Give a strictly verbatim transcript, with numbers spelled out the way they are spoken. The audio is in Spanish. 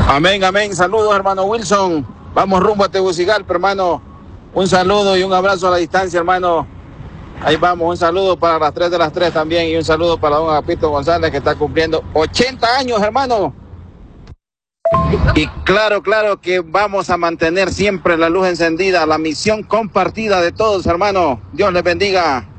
Amén, amén. Saludos, hermano Wilson. Vamos rumbo a Tegucigalpa, hermano. Un saludo y un abrazo a la distancia, hermano. Ahí vamos, un saludo para las tres de las tres también y un saludo para don Agapito González que está cumpliendo ochenta años, hermano. Y claro, claro que vamos a mantener siempre la luz encendida, la misión compartida de todos, hermano. Dios les bendiga.